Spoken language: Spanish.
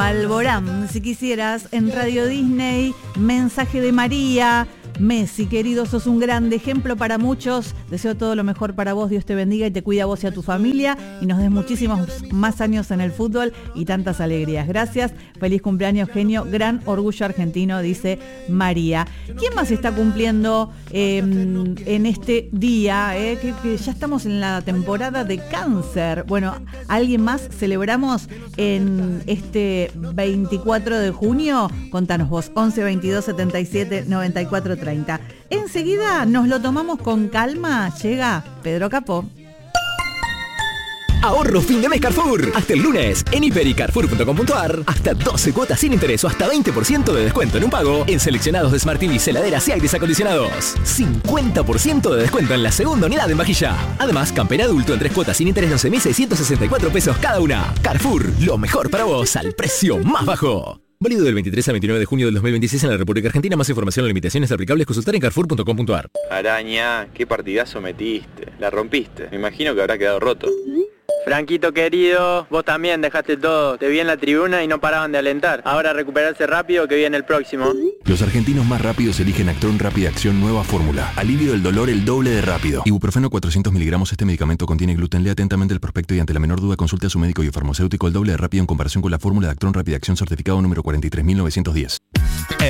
Alborán, si quisieras, en Radio Disney, mensaje de María. Messi, querido, sos un grande ejemplo para muchos. Deseo todo lo mejor para vos. Dios te bendiga y te cuida a vos y a tu familia. Y nos des muchísimos más años en el fútbol y tantas alegrías. Gracias. Feliz cumpleaños, genio. Gran orgullo argentino, dice María. ¿Quién más está cumpliendo en este día? Que ya estamos en la temporada de Cáncer. Bueno, ¿alguien más celebramos en este 24 de junio? Contanos vos. 11 22 77 94 30. Enseguida nos lo tomamos con calma. Llega Pedro Capó. Ahorro fin de mes Carrefour. Hasta el lunes, en hiper y carrefour.com.ar, hasta 12 cuotas sin interés o hasta 20% de descuento en un pago en seleccionados de Smart TVs, heladeras y aires acondicionados. 50% de descuento en la segunda unidad en vajilla. Además, campera adulto en 3 cuotas sin interés, 11.664 pesos cada una. Carrefour, lo mejor para vos al precio más bajo. Válido del 23 al 29 de junio del 2026 en la República Argentina. Más información o limitaciones aplicables consultar en carrefour.com.ar. Araña, qué partidazo metiste. La rompiste. Me imagino que habrá quedado roto. Franquito querido, vos también dejaste todo. Te vi en la tribuna y no paraban de alentar. Ahora recuperarse rápido que viene el próximo. Los argentinos más rápidos eligen Actron Rápida Acción Nueva Fórmula. Alivio del dolor el doble de rápido. Ibuprofeno 400 miligramos. Este medicamento contiene gluten. Lea atentamente el prospecto y ante la menor duda consulte a su médico y farmacéutico. El doble de rápido en comparación con la fórmula de Actron Rápida Acción certificado número 43910.